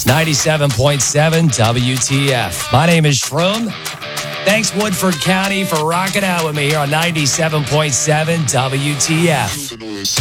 It's 97.7 WTF. My name is Shroom. Thanks, Woodford County, for rocking out with me here on 97.7 WTF.